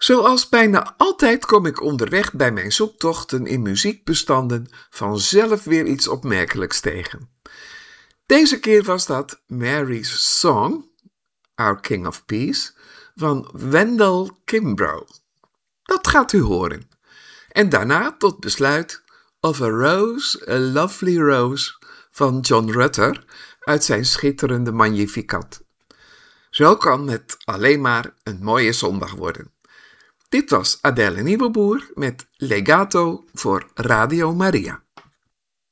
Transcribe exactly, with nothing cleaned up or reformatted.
Zoals bijna altijd kom ik onderweg bij mijn zoektochten in muziekbestanden vanzelf weer iets opmerkelijks tegen. Deze keer was dat Mary's Song, Our King of Peace, van Wendell Kimbrough. Dat gaat u horen. En daarna tot besluit Of a Rose, a Lovely Rose van John Rutter uit zijn schitterende Magnificat. Zo kan het alleen maar een mooie zondag worden. Dit was Adèle Nieuweboer met Legato voor Radio Maria.